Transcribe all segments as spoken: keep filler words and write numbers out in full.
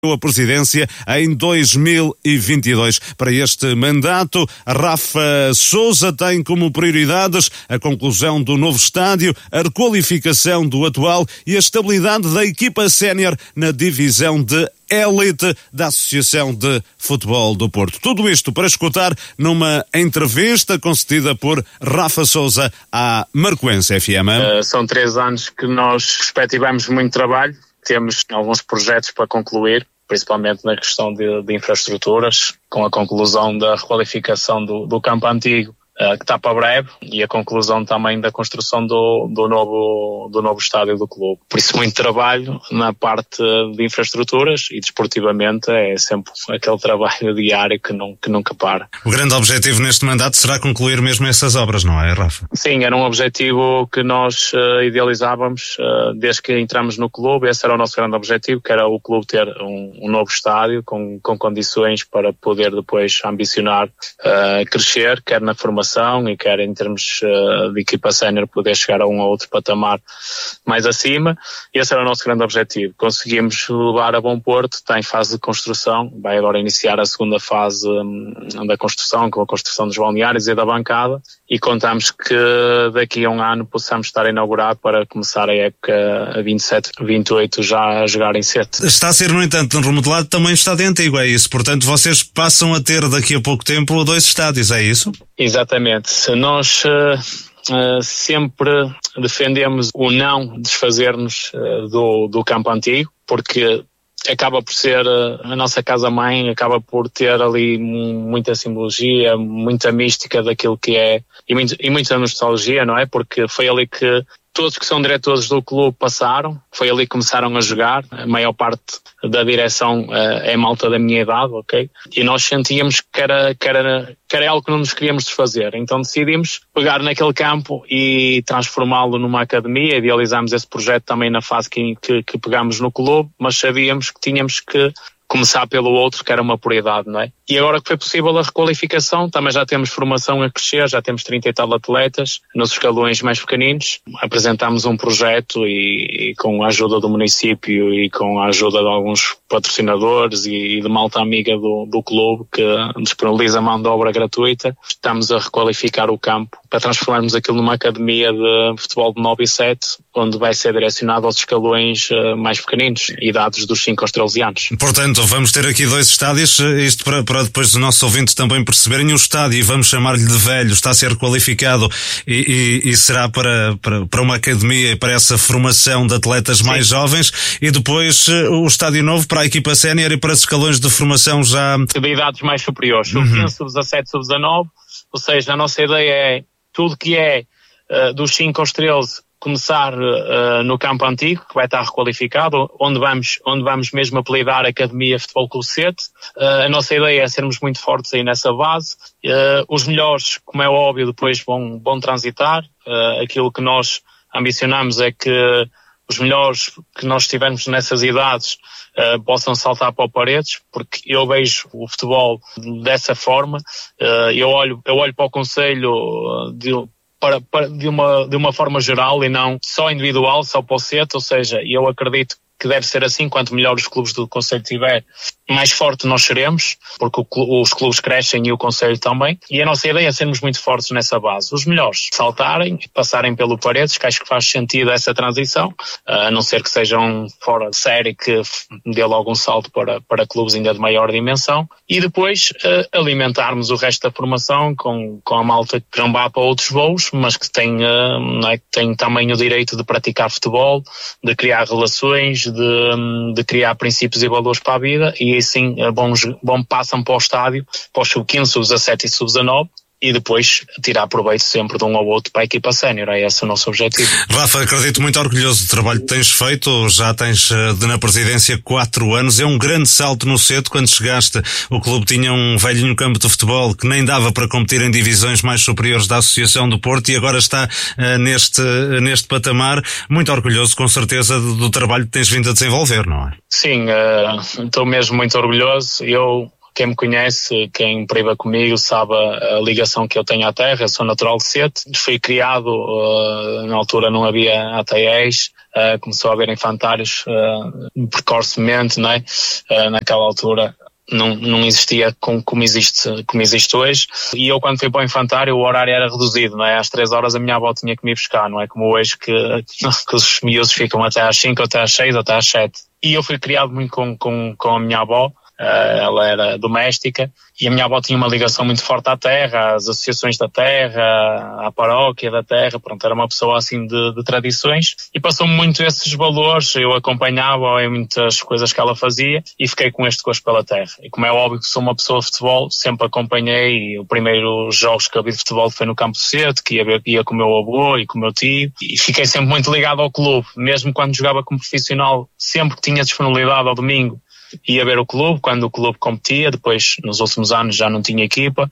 a presidência em dois mil e vinte e dois. Para este mandato, Rafa Sousa tem como prioridades a conclusão do novo estádio, a requalificação do atual e a estabilidade da equipa sénior na divisão de élite da Associação de Futebol do Porto. Tudo isto para escutar numa entrevista concedida por Rafa Sousa à Marcoense F M. Uh, são três anos que nós perspectivamos muito trabalho. Temos alguns projetos para concluir, principalmente na questão de, de infraestruturas, com a conclusão da requalificação do, do campo antigo, uh, que está para breve, e a conclusão também da construção do, do, novo, do novo estádio do clube. Por isso, muito trabalho na parte de infraestruturas, e desportivamente é sempre aquele trabalho diário que, não, que nunca para. O grande objetivo neste mandato será concluir mesmo essas obras, não é, Rafa? Sim, era um objetivo que nós uh, idealizávamos uh, desde que entramos no clube. Esse era o nosso grande objetivo, que era o clube ter um, um novo estádio com, com condições para poder depois ambicionar uh, crescer, quer na formação e quer em termos uh, de equipa sénior poder chegar a um ou outro patamar mais acima. Esse era o nosso grande objetivo. Conseguimos levar a bom porto, está em fase de construção, vai agora iniciar a segunda fase um, da construção, com a construção dos balneários e da bancada, e contamos que daqui a um ano possamos estar a inaugurar para começar a época vinte e sete vinte e oito já a jogar em sete. Está a ser, no entanto, remodelado também o estádio antigo, é isso? Portanto, vocês passam a ter daqui a pouco tempo dois estádios, é isso? Exatamente. Nós uh, uh, sempre defendemos o não desfazer-nos uh, do, do campo antigo, porque acaba por ser, a nossa casa-mãe acaba por ter ali muita simbologia, muita mística daquilo que é, e, muito, e muita nostalgia, não é? Porque foi ali que todos que são diretores do clube passaram, foi ali que começaram a jogar, a maior parte da direção uh, é malta da minha idade, ok? E nós sentíamos que era, que, era, que era algo que não nos queríamos desfazer, então decidimos pegar naquele campo e transformá-lo numa academia, idealizámos esse projeto também na fase que, que, que pegámos no clube, mas sabíamos que tínhamos que começar pelo outro, que era uma prioridade, não é? E agora que foi possível a requalificação, também já temos formação a crescer, já temos trinta e tal atletas nos escalões mais pequeninos. Apresentámos um projeto e, e com a ajuda do município e com a ajuda de alguns patrocinadores e, e de malta amiga do, do clube que disponibiliza mão de obra gratuita, estamos a requalificar o campo para transformarmos aquilo numa academia de futebol de nove e sete, onde vai ser direcionado aos escalões uh, mais pequeninos, idades dos cinco aos treze anos. Portanto, vamos ter aqui dois estádios, isto para, para depois os nossos ouvintes também perceberem. O estádio, vamos chamar-lhe de velho, está a ser requalificado e, e, e será para, para, para uma academia e para essa formação de atletas mais Sim. jovens, e depois o estádio novo para a equipa sénior e para os escalões de formação já de idades mais superiores, sub quinze, sub dezassete, sub dezanove, ou seja, a nossa ideia é tudo que é uh, dos cinco aos treze começar uh, no campo antigo, que vai estar requalificado, onde vamos, onde vamos mesmo apelidar a Academia Futebol Clube Sete. Uh, a nossa ideia é sermos muito fortes aí nessa base. Uh, os melhores, como é óbvio, depois vão, vão transitar. Uh, aquilo que nós ambicionamos é que os melhores que nós tivermos nessas idades uh, possam saltar para o Paredes, porque eu vejo o futebol dessa forma. Uh, eu olho, eu olho para o concelho de Para, para, de, uma, de uma forma geral e não só individual, só para o Sete, ou seja, eu acredito que deve ser assim, quanto melhor os clubes do concelho tiver, mais forte nós seremos, porque o, os clubes crescem e o concelho também, e a nossa ideia é sermos muito fortes nessa base. Os melhores saltarem, passarem pelo Paredes, que acho que faz sentido essa transição, a não ser que sejam fora de série, que dê logo um salto para, para clubes ainda de maior dimensão, e depois uh, alimentarmos o resto da formação com, com a malta que não vá para outros voos, mas que tem, uh, não é, que tem também o direito de praticar futebol, de criar relações, De, de criar princípios e valores para a vida, e assim bom, bom, passam para o estádio, para o sub quinze, sub dezassete e sub dezanove, e depois tirar proveito sempre de um ou outro para a equipa sénior. É esse o nosso objetivo. Rafa, acredito muito orgulhoso do trabalho que tens feito. Já tens de, na presidência quatro anos. É um grande salto no Sete. Quando chegaste, o clube tinha um velhinho campo de futebol que nem dava para competir em divisões mais superiores da Associação do Porto, e agora está uh, neste, uh, neste patamar. Muito orgulhoso, com certeza, do, do trabalho que tens vindo a desenvolver, não é? Sim, uh, estou mesmo muito orgulhoso. Eu Quem me conhece, quem priva comigo, sabe a ligação que eu tenho à terra. Eu sou natural de Sete. Fui criado, uh, na altura não havia A T Es, uh, começou a haver infantários uh, precocemente, não é? Uh, naquela altura não, não existia com, como, existe, como existe hoje, e eu quando fui para o infantário o horário era reduzido, não é? Às três horas a minha avó tinha que me ir buscar, não é como hoje que, que os miúdos ficam até às cinco, até às seis, até às sete. E eu fui criado muito com, com, com a minha avó. Uh, ela era doméstica e a minha avó tinha uma ligação muito forte à terra, às associações da terra, à paróquia da terra, pronto, era uma pessoa assim de, de tradições e passou-me muito esses valores, eu acompanhava em muitas coisas que ela fazia e fiquei com este gosto pela terra. E como é óbvio que sou uma pessoa de futebol, sempre acompanhei, o primeiro jogos que eu vi de futebol foi no Campo Cedo, que ia, ia com o meu avô e com o meu tio, e fiquei sempre muito ligado ao clube, mesmo quando jogava como profissional, sempre que tinha disponibilidade ao domingo, ia ver o clube, quando o clube competia, depois nos últimos anos já não tinha equipa,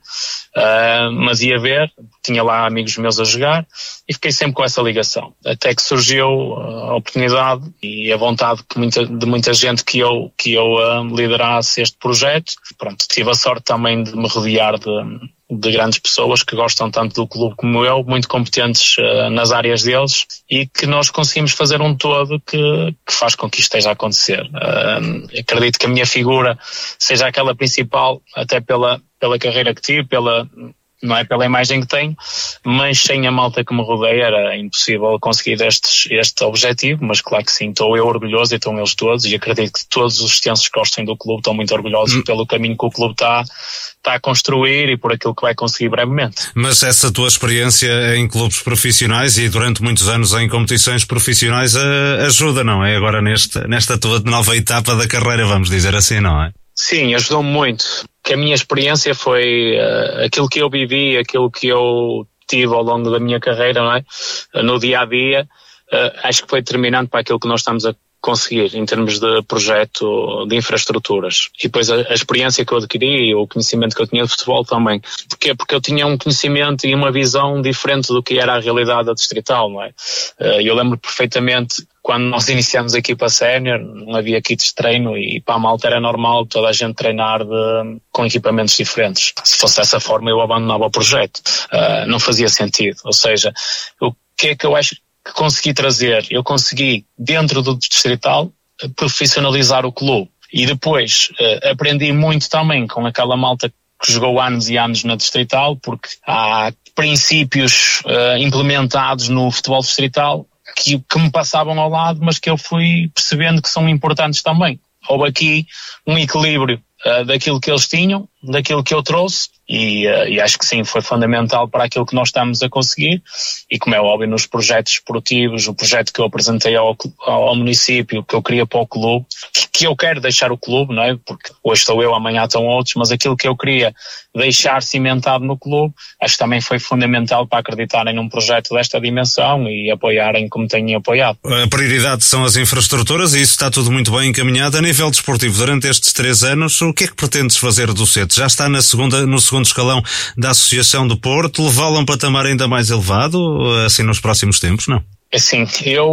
uh, mas ia ver, tinha lá amigos meus a jogar e fiquei sempre com essa ligação. Até que surgiu a oportunidade e a vontade que muita, de muita gente que eu, que eu uh, liderasse este projeto. Pronto, tive a sorte também de me rodear de... de grandes pessoas que gostam tanto do clube como eu, muito competentes uh, nas áreas deles e que nós conseguimos fazer um todo que, que faz com que isto esteja a acontecer. Uh, acredito que a minha figura seja aquela principal, até pela, pela carreira que tive, pela, não é pela imagem que tenho, mas sem a malta que me rodeia era impossível conseguir estes, este objetivo, mas claro que sim, estou eu orgulhoso e estão eles todos e acredito que todos os extensos que gostem do clube estão muito orgulhosos hum. pelo caminho que o clube está está a construir e por aquilo que vai conseguir brevemente. Mas essa tua experiência em clubes profissionais e durante muitos anos em competições profissionais ajuda, não é? Agora neste, nesta tua nova etapa da carreira, vamos dizer assim, não é? Sim, ajudou-me muito. Que a minha experiência foi uh, aquilo que eu vivi, aquilo que eu tive ao longo da minha carreira, não é? Uh, no dia a dia, uh, acho que foi determinante para aquilo que nós estamos a conseguir em termos de projeto de infraestruturas. E depois a, a experiência que eu adquiri, o conhecimento que eu tinha de futebol também. Porquê? Porque eu tinha um conhecimento e uma visão diferente do que era a realidade da distrital, não é? Uh, eu lembro perfeitamente quando nós iniciamos a equipa sénior, não havia kits de treino e para a malta era normal toda a gente treinar de, com equipamentos diferentes. Se fosse dessa forma eu abandonava o projeto. Uh, não fazia sentido. Ou seja, o que é que eu acho que consegui trazer? Eu consegui, dentro do distrital, profissionalizar o clube. E depois uh, aprendi muito também com aquela malta que jogou anos e anos na distrital, porque há princípios uh, implementados no futebol distrital que, que me passavam ao lado, mas que eu fui percebendo que são importantes também. Houve aqui um equilíbrio uh, daquilo que eles tinham, daquilo que eu trouxe, e, uh, e acho que sim, foi fundamental para aquilo que nós estamos a conseguir. E como é óbvio, nos projetos esportivos, o projeto que eu apresentei ao, ao município, que eu queria para o clube, que, que eu quero deixar o clube, não é? Porque hoje estou eu, amanhã estão outros, mas aquilo que eu queria deixar cimentado no clube, acho que também foi fundamental para acreditarem num projeto desta dimensão e apoiarem como têm apoiado. A prioridade são as infraestruturas e isso está tudo muito bem encaminhado. A nível desportivo, durante estes três anos, o que é que pretendes fazer do Sete? Já está na segunda, no segundo escalão da Associação do Porto, levá-lo a um patamar ainda mais elevado, assim nos próximos tempos, não? Assim, eu...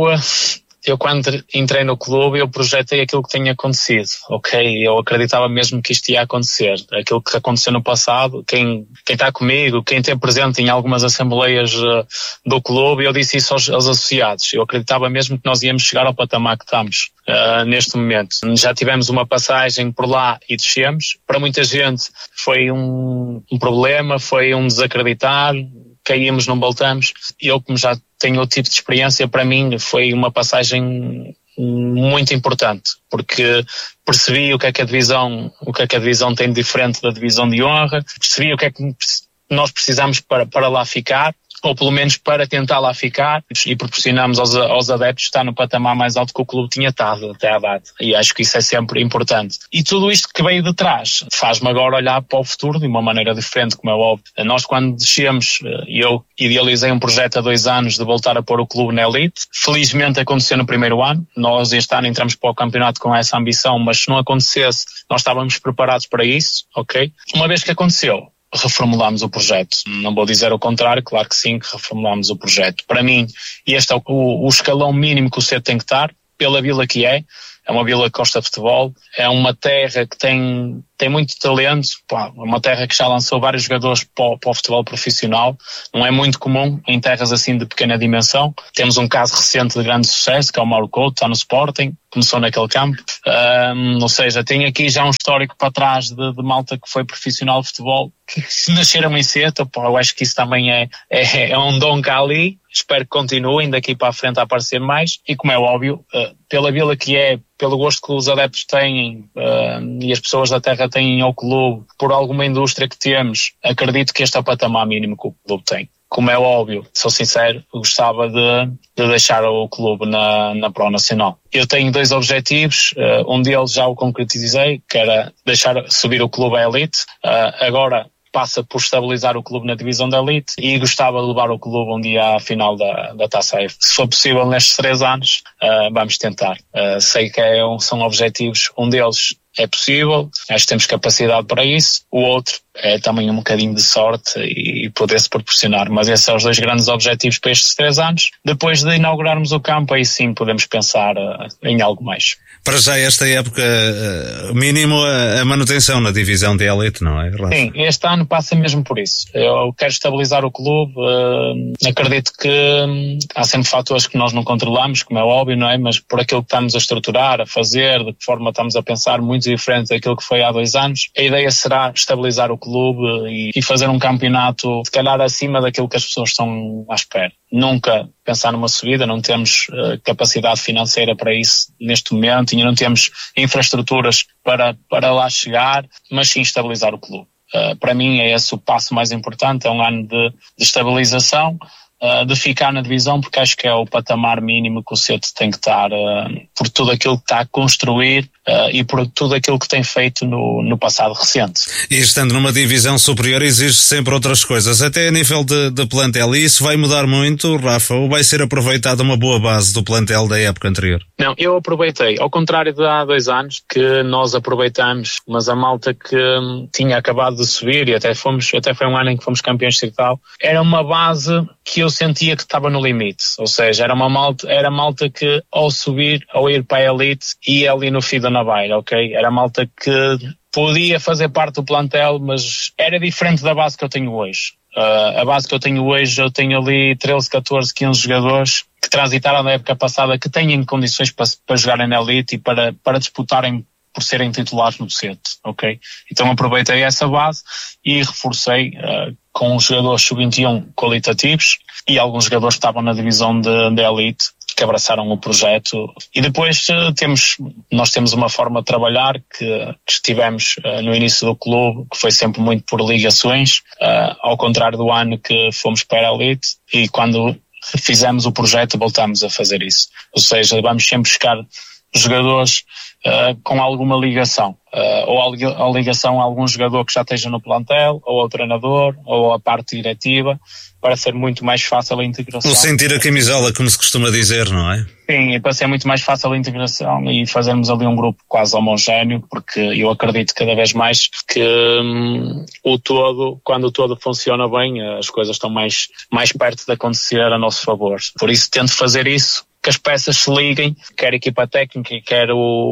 Eu quando entrei no clube eu projetei aquilo que tinha acontecido, ok? Eu acreditava mesmo que isto ia acontecer. Aquilo que aconteceu no passado, quem, quem está comigo, quem esteve presente em algumas assembleias uh, do clube, eu disse isso aos, aos associados. Eu acreditava mesmo que nós íamos chegar ao patamar que estamos uh, neste momento. Já tivemos uma passagem por lá e descemos. Para muita gente foi um, um problema, foi um desacreditar, caímos, não voltamos. Eu, como já tenho outro tipo de experiência, para mim foi uma passagem muito importante, porque percebi o que é que a divisão, o que é que a divisão tem de diferente da divisão de honra, percebi o que é que nós precisamos para, para lá ficar, ou pelo menos para tentar lá ficar, e proporcionamos aos, aos adeptos estar no patamar mais alto que o clube tinha estado até à data. E acho que isso é sempre importante. E tudo isto que veio de trás faz-me agora olhar para o futuro de uma maneira diferente, como é óbvio. Nós, quando descemos, eu idealizei um projeto há dois anos de voltar a pôr o clube na elite. Felizmente aconteceu no primeiro ano. Nós este ano entramos para o campeonato com essa ambição, mas se não acontecesse, nós estávamos preparados para isso, ok? Uma vez que aconteceu, reformulámos o projeto. Não vou dizer o contrário, claro que sim, que reformulámos o projeto. Para mim, este é o, o escalão mínimo que o C E T tem que estar, pela vila que é. é uma vila que gosta de futebol, é uma terra que tem, tem muito talento, pá, é uma terra que já lançou vários jogadores para o, para o futebol profissional, não é muito comum em terras assim de pequena dimensão. Temos um caso recente de grande sucesso, que é o Mauro Couto, está no Sporting, começou naquele campo, um, ou seja, tem aqui já um histórico para trás de, de malta que foi profissional de futebol, que se nasceram em cedo, pá, eu acho que isso também é, é, é um dom que há ali. Espero que continuem daqui para a frente a aparecer mais e, como é óbvio, uh, pela vila que é, pelo gosto que os adeptos têm uh, e as pessoas da terra têm ao clube, por alguma indústria que temos, acredito que este é o patamar mínimo que o clube tem. Como é óbvio, sou sincero, gostava de, de deixar o clube na, na Pro Nacional. Eu tenho dois objetivos, uh, um deles já o concretizei, que era deixar subir o clube à elite. Uh, agora passa por estabilizar o clube na divisão da elite e gostava de levar o clube um dia à final da, da Taça F. Se for possível nestes três anos, uh, vamos tentar. Uh, sei que é um, são objetivos, um deles é possível, acho que temos capacidade para isso, o outro é também um bocadinho de sorte e poder-se proporcionar, mas esses são os dois grandes objetivos para estes três anos. Depois de inaugurarmos o campo, aí sim podemos pensar uh, em algo mais. Para já esta época, uh, mínimo a, a manutenção na divisão de elite, não é, Rafa? Sim, este ano passa mesmo por isso. Eu quero estabilizar o clube, uh, acredito que um, há sempre fatores que nós não controlamos, como é óbvio, não é? Mas por aquilo que estamos a estruturar, a fazer, de que forma estamos a pensar, muito diferente daquilo que foi há dois anos, a ideia será estabilizar o clube e, e fazer um campeonato, se calhar, acima daquilo que as pessoas estão à espera. Nunca pensar numa subida, não temos uh, capacidade financeira para isso neste momento e não temos infraestruturas para, para lá chegar, mas sim estabilizar o clube. Uh, para mim é esse o passo mais importante, é um ano de, de estabilização, uh, de ficar na divisão, porque acho que é o patamar mínimo que o Sete tem que estar uh, por tudo aquilo que está a construir uh, e por tudo aquilo que tem feito no, no passado recente. E estando numa divisão superior exige sempre outras coisas, até a nível de, de plantel, e isso vai mudar muito, Rafa, ou vai ser aproveitada uma boa base do plantel da época anterior? Não, eu aproveitei, ao contrário de há dois anos, que nós aproveitamos, mas a malta que hum, tinha acabado de subir, e até, fomos, até foi um ano em que fomos campeões de circuito, era uma base que eu sentia que estava no limite, ou seja, era uma malta, era malta que ao subir, ao ir para a elite, ia ali no fio da navalha, ok? Era malta que podia fazer parte do plantel, mas era diferente da base que eu tenho hoje. Uh, a base que eu tenho hoje, eu tenho ali treze, catorze, quinze jogadores que transitaram na época passada, que têm condições para, para jogarem na elite e para, para disputarem por serem titulares no Sete, ok? Então aproveitei essa base e reforcei uh, com os jogadores sub vinte e um qualitativos e alguns jogadores que estavam na divisão de, de elite, que abraçaram o projeto. E depois uh, temos, nós temos uma forma de trabalhar que, que estivemos uh, no início do clube, que foi sempre muito por ligações, uh, ao contrário do ano que fomos para a elite, e quando fizemos o projeto voltamos a fazer isso. Ou seja, vamos sempre buscar jogadores uh, com alguma ligação, uh, ou a, a ligação a algum jogador que já esteja no plantel, ou ao treinador, ou à parte diretiva, para ser muito mais fácil a integração. Ou sentir a camisola, como se costuma dizer, não é? Sim, e para ser muito mais fácil a integração e fazermos ali um grupo quase homogéneo, porque eu acredito cada vez mais que hum, o todo, quando o todo funciona bem, as coisas estão mais, mais perto de acontecer a nosso favor. Por isso tento fazer isso, que as peças se liguem, quer a equipa técnica, quer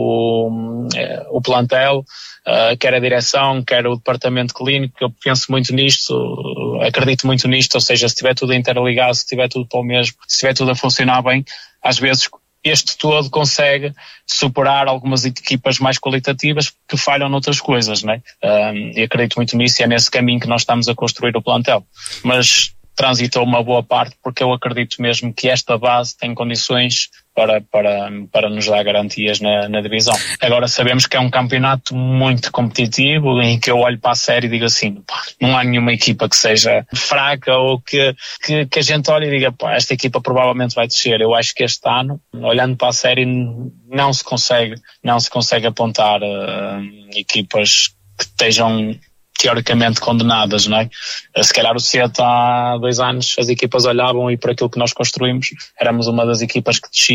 o, o plantel, uh, quer a direção, quer o departamento clínico. Eu penso muito nisto, acredito muito nisto, ou seja, se estiver tudo interligado, se estiver tudo para o mesmo, se estiver tudo a funcionar bem, às vezes este todo consegue superar algumas equipas mais qualitativas que falham noutras coisas, né? Um, e acredito muito nisso e é nesse caminho que nós estamos a construir o plantel. Mas transitou uma boa parte porque eu acredito mesmo que esta base tem condições para, para, para nos dar garantias na, na divisão. Agora sabemos que é um campeonato muito competitivo em que eu olho para a série e digo assim, pá, não há nenhuma equipa que seja fraca ou que, que, que a gente olhe e diga, pá, esta equipa provavelmente vai descer. Eu acho que este ano, olhando para a série, não se consegue, não se consegue apontar uh, equipas que estejam teoricamente condenadas, não é? Se calhar o Sete há dois anos as equipas olhavam e por aquilo que nós construímos éramos uma das equipas que descia.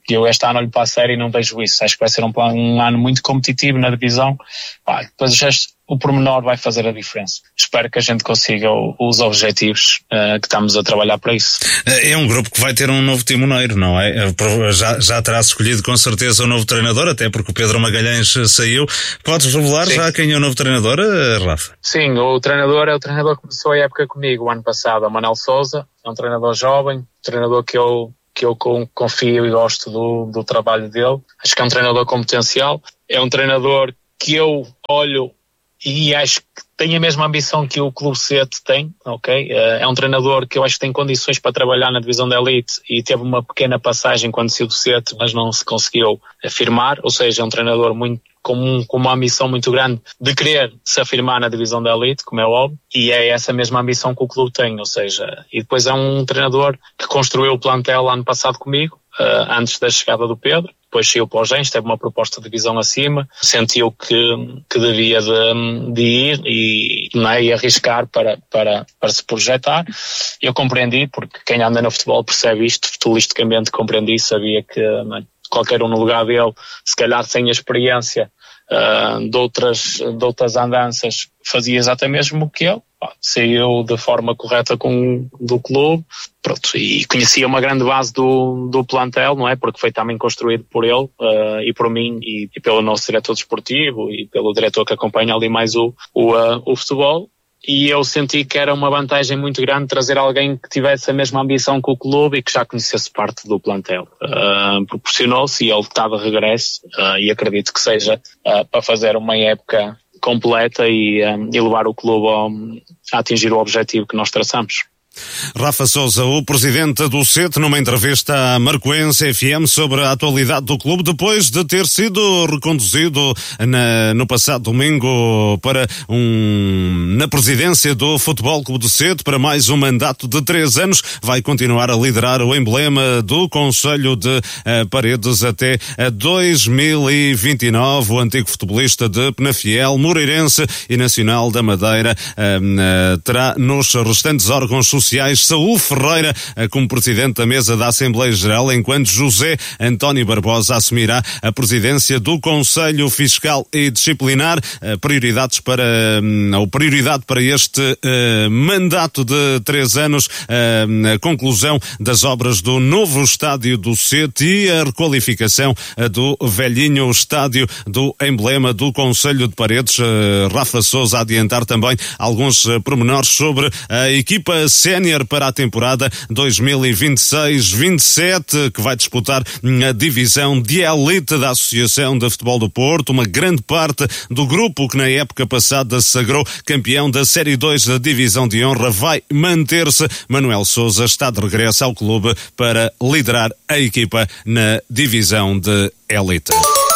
E eu este ano olho para a série e não vejo isso. Acho que vai ser um, um ano muito competitivo na divisão. Pá, depois este, o pormenor vai fazer a diferença. Espero que a gente consiga o, os objetivos uh, que estamos a trabalhar para isso. É um grupo que vai ter um novo timoneiro, não é? Já, já terá escolhido com certeza um novo treinador, até porque o Pedro Magalhães saiu. Podes revelar Sim. já quem é o novo treinador, Rafa? Sim, o treinador é o treinador que começou a época comigo o ano passado, o Manuel Sousa. É um treinador jovem, um treinador que eu que eu confio e gosto do, do trabalho dele. Acho que é um treinador com potencial. É um treinador que eu olho e acho que tem a mesma ambição que o Clube Sete tem, ok? É um treinador que eu acho que tem condições para trabalhar na divisão da elite e teve uma pequena passagem quando saiu do Sete, mas não se conseguiu afirmar. Ou seja, é um treinador muito com, um, com uma ambição muito grande de querer se afirmar na divisão da elite, como é óbvio, e é essa mesma ambição que o clube tem, ou seja, e depois é um treinador que construiu o plantel ano passado comigo, uh, antes da chegada do Pedro, depois saiu para o Gens, teve uma proposta de divisão acima, sentiu que, que devia de, de ir e, não é, e arriscar para, para, para se projetar. Eu compreendi, porque quem anda no futebol percebe isto, futbolisticamente compreendi, sabia que não é, qualquer um no lugar dele, se calhar sem a experiência uh, de, outras, de outras andanças, fazia exatamente o que ele. Saiu de forma correta com, do clube, pronto, e conhecia uma grande base do, do plantel, não é? Porque foi também construído por ele uh, e por mim e, e pelo nosso diretor desportivo e pelo diretor que acompanha ali mais o, o, uh, o futebol. E eu senti que era uma vantagem muito grande trazer alguém que tivesse a mesma ambição que o clube e que já conhecesse parte do plantel. Uh, proporcionou-se e ele está de regresso uh, e acredito que seja uh, para fazer uma época completa e, um, e levar o clube ao, a atingir o objetivo que nós traçamos. Rafa Sousa, o presidente do Sete, numa entrevista à Marcoense F M sobre a atualidade do clube, depois de ter sido reconduzido na, no passado domingo para um, na presidência do Futebol Clube do Sete para mais um mandato de três anos, vai continuar a liderar o emblema do Conselho de uh, Paredes até uh, dois mil e vinte e nove. O antigo futebolista de Penafiel, Moreirense e Nacional da Madeira uh, uh, terá nos restantes órgãos sociais Saúl Ferreira como presidente da mesa da Assembleia Geral, enquanto José António Barbosa assumirá a presidência do Conselho Fiscal e Disciplinar. Prioridades para, ou prioridade para este uh, mandato de três anos, uh, a conclusão das obras do novo estádio do Sete e a requalificação uh, do velhinho estádio do emblema do Conselho de Paredes. Uh, Rafa Sousa a adiantar também alguns uh, pormenores sobre a equipa sénior para a temporada dois mil e vinte e seis vinte e sete, que vai disputar a divisão de elite da Associação de Futebol do Porto, uma grande parte do grupo que na época passada se sagrou campeão da Série dois da Divisão de Honra vai manter-se. Manuel Sousa está de regresso ao clube para liderar a equipa na divisão de elite.